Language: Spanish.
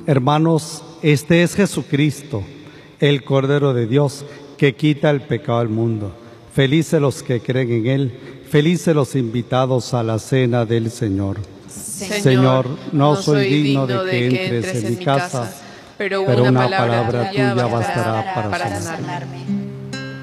Hermanos, este es Jesucristo, el Cordero de Dios, que quita el pecado del mundo. Felices los que creen en Él, felices los invitados a la cena del Señor. Señor, no soy digno de que entres en mi casa, pero una palabra tuya bastará para sanarme.